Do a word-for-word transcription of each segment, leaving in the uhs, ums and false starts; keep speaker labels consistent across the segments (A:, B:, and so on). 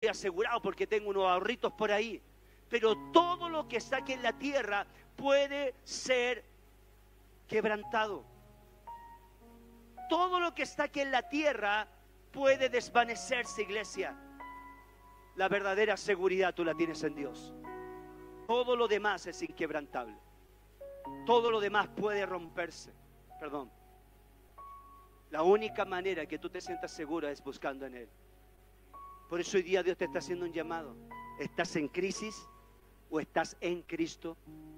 A: asegurado porque tengo unos ahorritos por ahí. Pero todo lo que está aquí en la tierra puede ser quebrantado. Todo lo que está aquí en la tierra puede desvanecerse, iglesia. La verdadera seguridad tú la tienes en Dios. Todo lo demás es inquebrantable. Todo lo demás puede romperse. Perdón. La única manera que tú te sientas segura es buscando en Él. Por eso hoy día Dios te está haciendo un llamado. ¿Estás en crisis o estás en Cristo?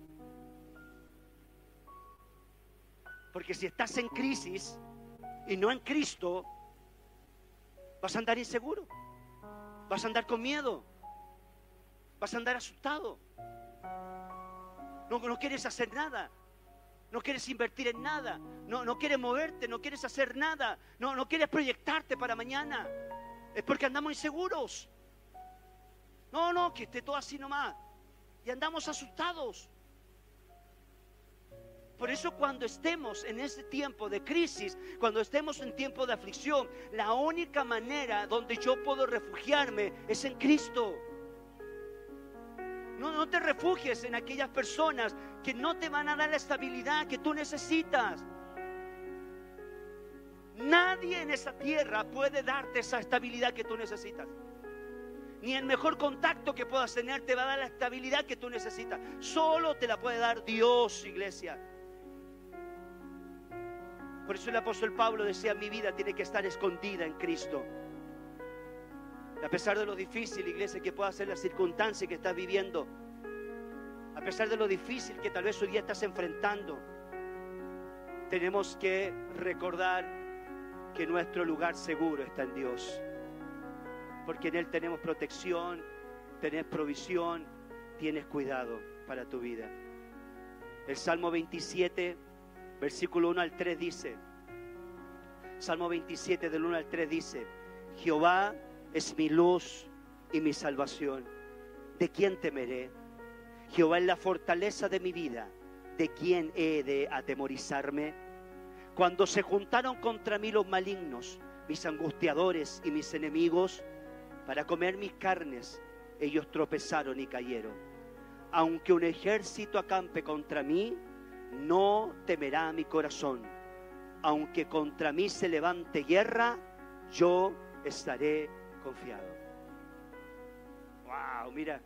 A: Porque si estás en crisis y no en Cristo, vas a andar inseguro, vas a andar con miedo, vas a andar asustado. No, no quieres hacer nada, no quieres invertir en nada, no, no quieres moverte, no quieres hacer nada, no, no quieres proyectarte para mañana. Es porque andamos inseguros. No, no, que esté todo así nomás. Y andamos asustados. Por eso cuando estemos en este tiempo de crisis, cuando estemos en tiempo de aflicción, la única manera donde yo puedo refugiarme es en Cristo. No, no te refugies en aquellas personas que no te van a dar la estabilidad que tú necesitas. Nadie en esa tierra puede darte esa estabilidad que tú necesitas. Ni el mejor contacto que puedas tener te va a dar la estabilidad que tú necesitas. Solo te la puede dar Dios, iglesia. Por eso el apóstol Pablo decía: mi vida tiene que estar escondida en Cristo. A pesar de lo difícil, iglesia, que pueda ser la circunstancia que estás viviendo, a pesar de lo difícil que tal vez hoy día estás enfrentando, tenemos que recordar que nuestro lugar seguro está en Dios. Porque en Él tenemos protección, tenés provisión, tienes cuidado para tu vida. El Salmo veintisiete, versículo uno al tres dice, Salmo veintisiete del uno al tres dice: Jehová es mi luz y mi salvación, ¿de quién temeré? Jehová es la fortaleza de mi vida, ¿de quién he de atemorizarme? Cuando se juntaron contra mí los malignos, mis angustiadores y mis enemigos, para comer mis carnes, ellos tropezaron y cayeron. Aunque un ejército acampe contra mí, no temerá mi corazón. Aunque contra mí se levante guerra, yo estaré confiado. Wow, mira.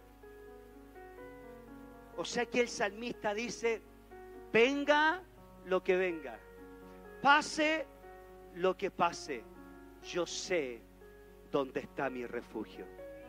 A: O sea que el salmista dice: venga lo que venga, pase lo que pase, yo sé dónde está mi refugio.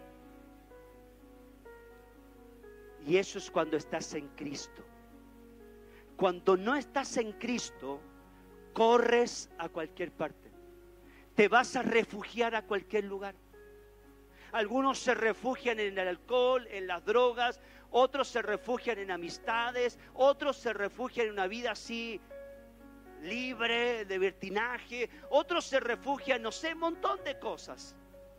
A: Y eso es cuando estás en Cristo. Cuando no estás en Cristo, corres a cualquier parte. Te vas a refugiar a cualquier lugar. Algunos se refugian en el alcohol, en las drogas. Otros se refugian en amistades. Otros se refugian en una vida así libre, de libertinaje. Otros se refugian, no sé, un montón de cosas.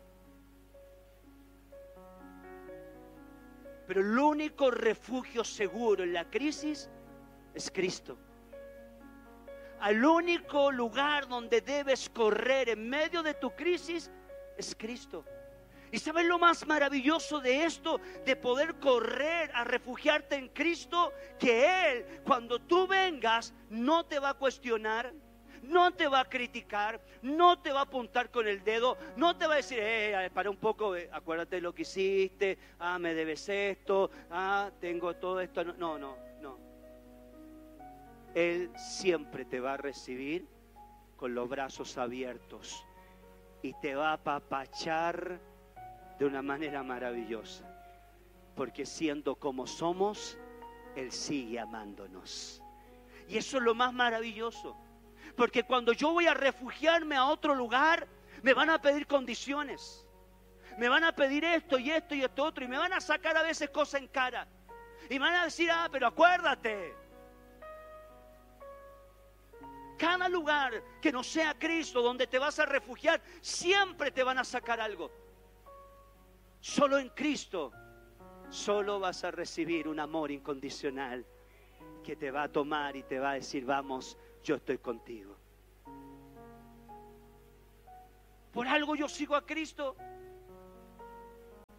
A: Pero el único refugio seguro en la crisis es Cristo. Al único lugar donde debes correr en medio de tu crisis es Cristo. ¿Y sabes lo más maravilloso de esto? De poder correr a refugiarte en Cristo, que Él, cuando tú vengas, no te va a cuestionar, no te va a criticar, no te va a apuntar con el dedo, no te va a decir: eh, para un poco, eh, acuérdate de lo que hiciste, ah, me debes esto, ah, tengo todo esto. No, no, no, no. Él siempre te va a recibir con los brazos abiertos y te va a apapachar de una manera maravillosa, porque siendo como somos, Él sigue amándonos. Y eso es lo más maravilloso, porque cuando yo voy a refugiarme a otro lugar, me van a pedir condiciones, me van a pedir esto y esto y esto otro, y me van a sacar a veces cosas en cara, y me van a decir: ah, pero acuérdate. Cada lugar que no sea Cristo, donde te vas a refugiar, siempre te van a sacar algo. Solo en Cristo, solo vas a recibir un amor incondicional que te va a tomar y te va a decir: vamos, yo estoy contigo. Por algo yo sigo a Cristo.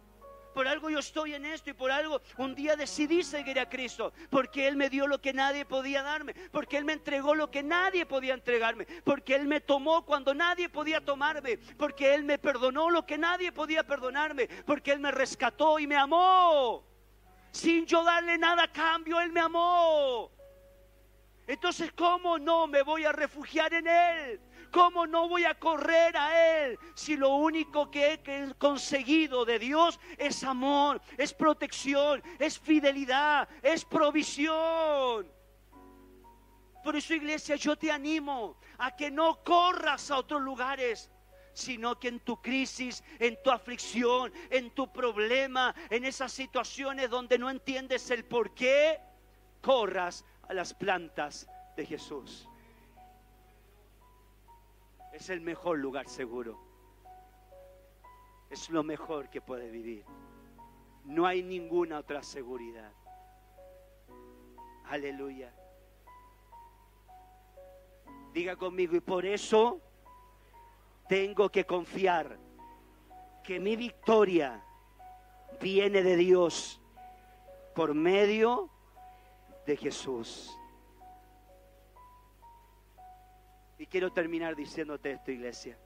A: algo yo estoy en esto y por algo un día decidí seguir a Cristo, porque Él me dio lo que nadie podía darme, porque Él me entregó lo que nadie podía entregarme, porque Él me tomó cuando nadie podía tomarme, porque Él me perdonó lo que nadie podía perdonarme, porque Él me rescató y me amó. Sin yo darle nada a cambio, Él me amó. Entonces, ¿cómo no me voy a refugiar en Él? ¿Cómo no voy a correr a Él si lo único que he conseguido de Dios es amor, es protección, es fidelidad, es provisión? Por eso, iglesia, yo te animo a que no corras a otros lugares, sino que en tu crisis, en tu aflicción, en tu problema, en esas situaciones donde no entiendes el por qué, corras a las plantas de Jesús. Es el mejor lugar seguro. Es lo mejor que puedes vivir. No hay ninguna otra seguridad. Aleluya. Diga conmigo, y por eso tengo que confiar que mi victoria viene de Dios por medio de Jesús. Y quiero terminar diciéndote esto, iglesia.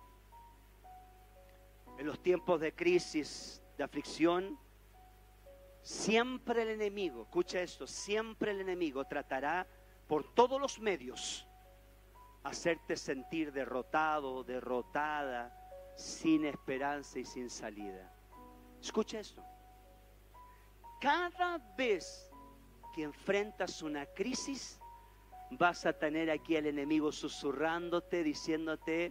A: En los tiempos de crisis, de aflicción, siempre el enemigo, escucha esto, siempre el enemigo tratará por todos los medios hacerte sentir derrotado, derrotada, sin esperanza y sin salida. Escucha esto. Cada vez que enfrentas una crisis, vas a tener aquí al enemigo susurrándote, diciéndote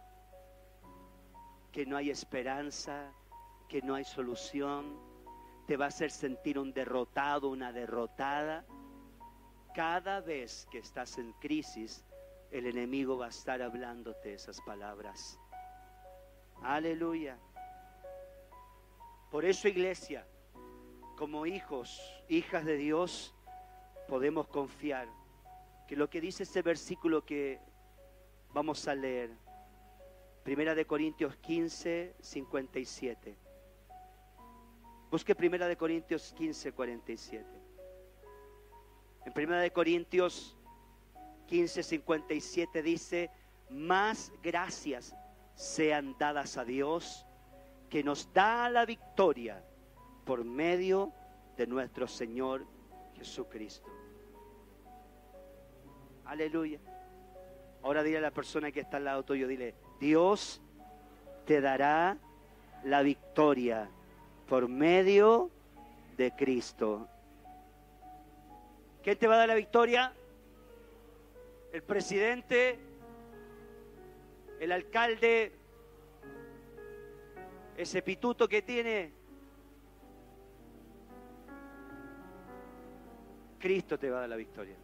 A: que no hay esperanza, que no hay solución. Te va a hacer sentir un derrotado, una derrotada. Cada vez que estás en crisis, el enemigo va a estar hablándote esas palabras. Aleluya. Por eso, iglesia, como hijos, hijas de Dios, podemos confiar que lo que dice ese versículo que vamos a leer, Primera de Corintios quince, cincuenta y siete. Busque Primera de Corintios quince, cuarenta y siete. En Primera de Corintios quince, cincuenta y siete dice: más gracias sean dadas a Dios, que nos da la victoria por medio de nuestro Señor Jesucristo. Aleluya. Ahora dile a la persona que está al lado tuyo, dile: Dios te dará la victoria por medio de Cristo. ¿Quién te va a dar la victoria? El presidente, el alcalde, ese pituto que tiene. Cristo te va a dar la victoria.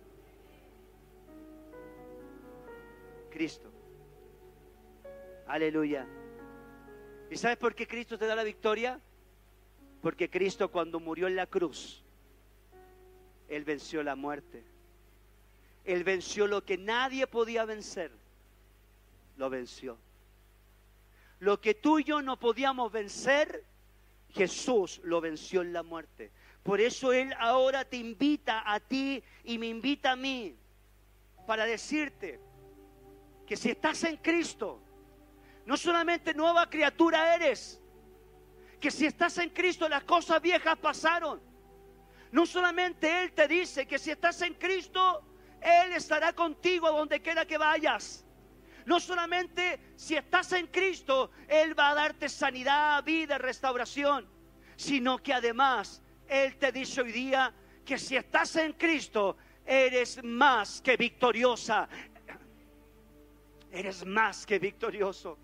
A: Cristo. Aleluya. ¿Y sabes por qué Cristo te da la victoria? Porque Cristo, cuando murió en la cruz, Él venció la muerte. Él venció lo que nadie podía vencer. Lo venció. Lo que tú y yo no podíamos vencer, Jesús lo venció en la muerte. Por eso Él ahora te invita a ti y me invita a mí para decirte que si estás en Cristo, no solamente nueva criatura eres, que si estás en Cristo las cosas viejas pasaron. No solamente Él te dice que si estás en Cristo, Él estará contigo a donde quiera que vayas. No solamente si estás en Cristo, Él va a darte sanidad, vida, restauración, sino que además Él te dice hoy día que si estás en Cristo, eres más que victoriosa. Eres más que victorioso.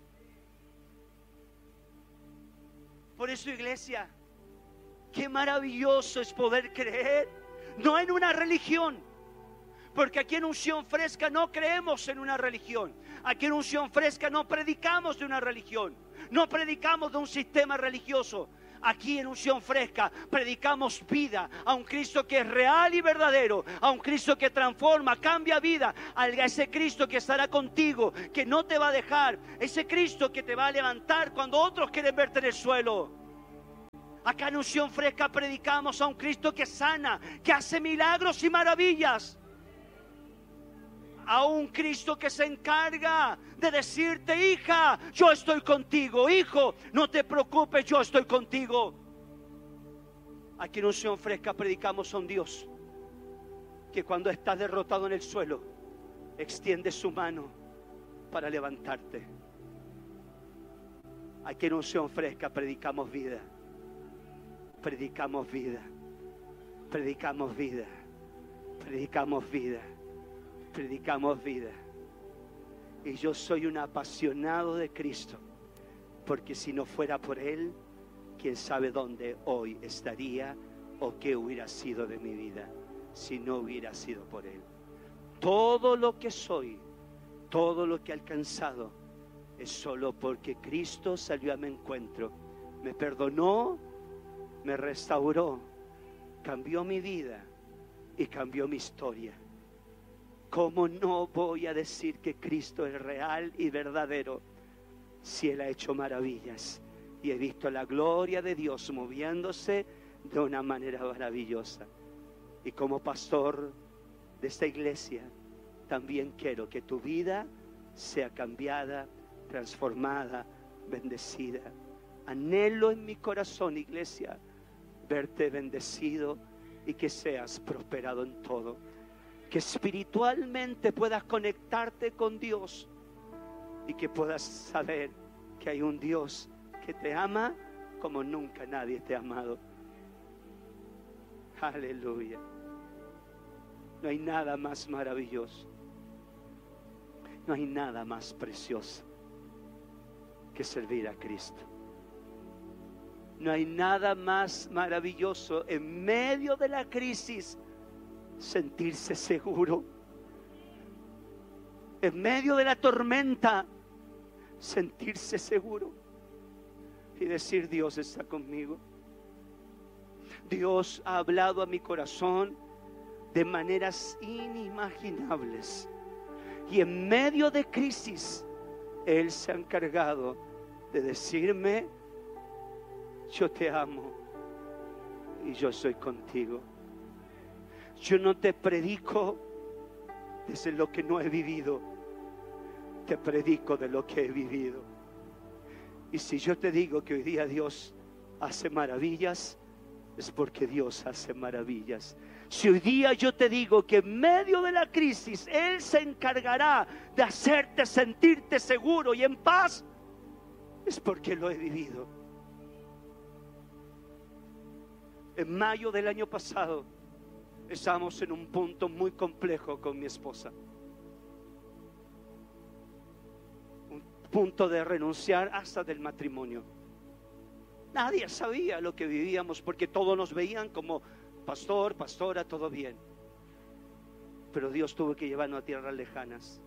A: Por eso, iglesia, qué maravilloso es poder creer, no en una religión, porque aquí en Unción Fresca no creemos en una religión. Aquí en Unción Fresca no predicamos de una religión, no predicamos de un sistema religioso. Aquí en Unción Fresca predicamos vida a un Cristo que es real y verdadero, a un Cristo que transforma, cambia vida, a ese Cristo que estará contigo, que no te va a dejar, ese Cristo que te va a levantar cuando otros quieren verte en el suelo, Acá en Unción Fresca predicamos a un Cristo que sana, que hace milagros y maravillas. A un Cristo que se encarga de decirte: hija, yo estoy contigo. Hijo, no te preocupes, yo estoy contigo. Aquí en Unción Fresca predicamos a un Dios que cuando estás derrotado en el suelo, extiende su mano para levantarte. Aquí en Unción Fresca predicamos vida. Predicamos vida. Predicamos vida. Predicamos vida. Predicamos vida. Y yo soy un apasionado de Cristo, porque si no fuera por Él, quién sabe dónde hoy estaría o qué hubiera sido de mi vida si no hubiera sido por Él. Todo lo que soy, todo lo que he alcanzado, es solo porque Cristo salió a mi encuentro, me perdonó, me restauró, cambió mi vida y cambió mi historia. ¿Cómo no voy a decir que Cristo es real y verdadero si Él ha hecho maravillas? Y he visto la gloria de Dios moviéndose de una manera maravillosa. Y como pastor de esta iglesia, también quiero que tu vida sea cambiada, transformada, bendecida. Anhelo en mi corazón, iglesia, verte bendecido y que seas prosperado en todo. Que espiritualmente puedas conectarte con Dios y que puedas saber que hay un Dios que te ama como nunca nadie te ha amado. Aleluya. No hay nada más maravilloso, no hay nada más precioso que servir a Cristo. No hay nada más maravilloso en medio de la crisis sentirse seguro. En medio de la tormenta, sentirse seguro y decir: Dios está conmigo. Dios ha hablado a mi corazón de maneras inimaginables. Y en medio de crisis, Él se ha encargado de decirme: yo te amo y yo soy contigo. Yo no te predico desde lo que no he vivido, te predico de lo que he vivido. Y si yo te digo que hoy día Dios hace maravillas, es porque Dios hace maravillas. Si hoy día yo te digo que en medio de la crisis Él se encargará de hacerte sentirte seguro y en paz, es porque lo he vivido. En mayo del año pasado estábamos en un punto muy complejo con mi esposa. Un punto de renunciar hasta del matrimonio. Nadie sabía lo que vivíamos porque todos nos veían como pastor, pastora, todo bien. Pero Dios tuvo que llevarnos a tierras lejanas.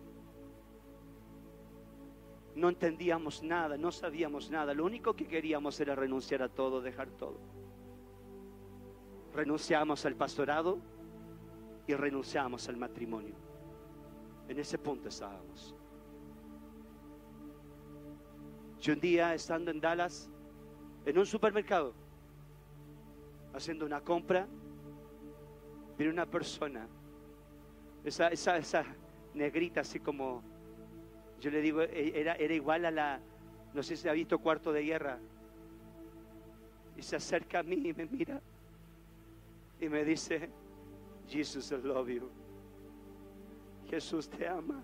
A: No entendíamos nada, no sabíamos nada. Lo único que queríamos era renunciar a todo, dejar todo. Renunciamos al pastorado y renunciamos al matrimonio. En ese punto estábamos. Yo un día, estando en Dallas, en un supermercado, haciendo una compra, vi una persona, esa, esa, esa negrita, así como, yo le digo, era, era igual a la, no sé si ha visto Cuarto de Guerra, y se acerca a mí y me mira y me dice: Jesus, I love you. Jesús te ama.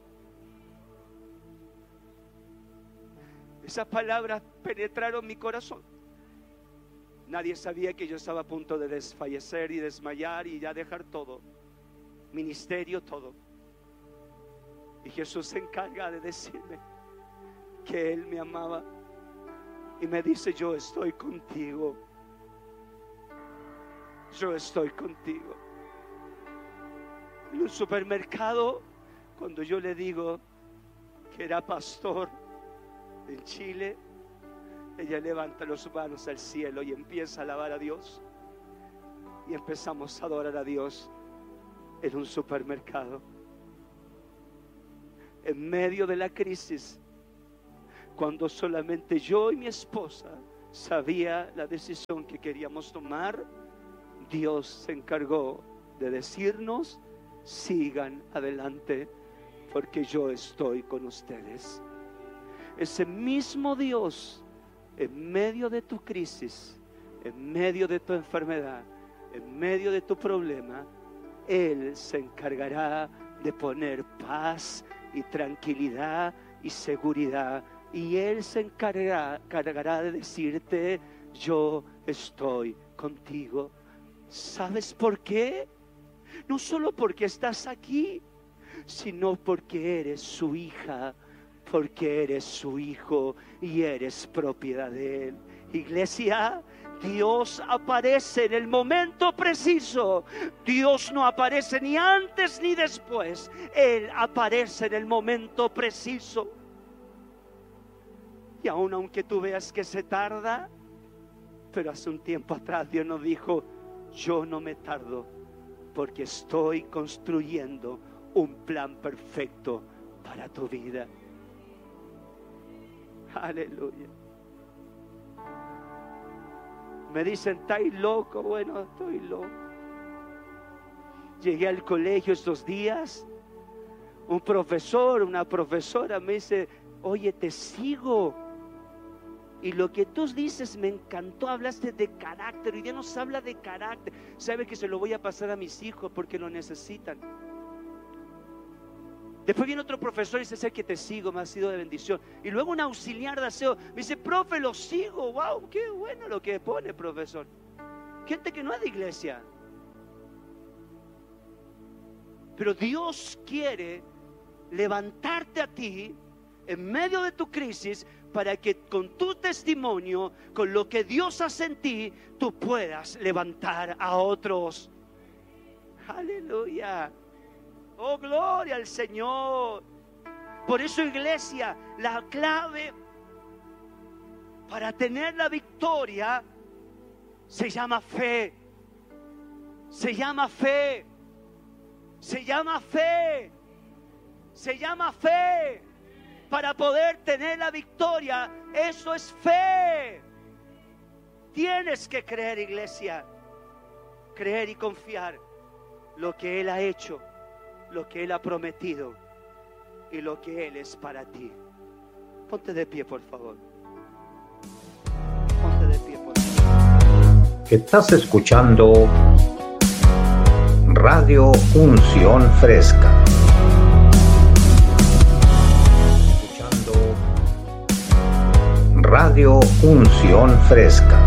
A: Esas palabras penetraron mi corazón. Nadie sabía que yo estaba a punto de desfallecer y desmayar y ya dejar todo, ministerio, todo. Y Jesús se encarga de decirme que Él me amaba y me dice: yo estoy contigo. Yo estoy contigo. En un supermercado, cuando yo le digo que era pastor en Chile, ella levanta las manos al cielo y empieza a alabar a Dios. Y empezamos a adorar a Dios en un supermercado. En medio de la crisis, cuando solamente yo y mi esposa sabía la decisión que queríamos tomar, Dios se encargó de decirnos: sigan adelante, porque yo estoy con ustedes. Ese mismo Dios, en medio de tu crisis, en medio de tu enfermedad, en medio de tu problema, Él se encargará de poner paz y tranquilidad y seguridad. Y Él se encargará, encargará de decirte: yo estoy contigo. ¿Sabes por qué? No solo porque estás aquí, sino porque eres su hija, porque eres su hijo y eres propiedad de Él. Iglesia, Dios aparece en el momento preciso. Dios no aparece ni antes ni después. Él aparece en el momento preciso. Y aun aunque tú veas que se tarda, pero hace un tiempo atrás Dios nos dijo: yo no me tardo, porque estoy construyendo un plan perfecto para tu vida. Aleluya. Me dicen: ¿estáis loco? Bueno, estoy loco. Llegué al colegio estos días. Un profesor, una profesora me dice: oye, te sigo. Y lo que tú dices me encantó. Hablaste de carácter. Hoy día nos habla de carácter. Sabe que se lo voy a pasar a mis hijos porque lo necesitan. Después viene otro profesor y dice: sé que te sigo, me ha sido de bendición. Y luego un auxiliar de aseo me dice: profe, lo sigo. Wow, qué bueno lo que pone, profesor. Gente que no es de iglesia. Pero Dios quiere levantarte a ti en medio de tu crisis, para que con tu testimonio, con lo que Dios hace en ti, tú puedas levantar a otros. Aleluya. Oh, gloria al Señor. Por eso, iglesia, la clave para tener la victoria se llama fe. Se llama fe. Se llama fe. Se llama fe. Para poder tener la victoria, eso es fe. Tienes que creer, iglesia. Creer y confiar lo que Él ha hecho, lo que Él ha prometido y lo que Él es para ti. Ponte de pie, por favor. Ponte de pie, por favor.
B: Estás escuchando Radio Unción Fresca. Escuchando Radio Unción Fresca.